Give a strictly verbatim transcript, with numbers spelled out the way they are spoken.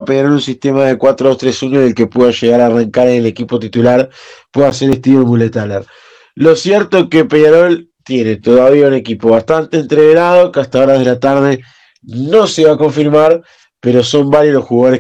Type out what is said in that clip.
Peñarol un sistema de cuatro dos tres uno en el que pueda llegar a arrancar en el equipo titular, pueda ser Steven Mulletaller. Lo cierto es que Peñarol tiene todavía un equipo bastante entreverado, que hasta horas de la tarde no se va a confirmar, pero son varios los jugadores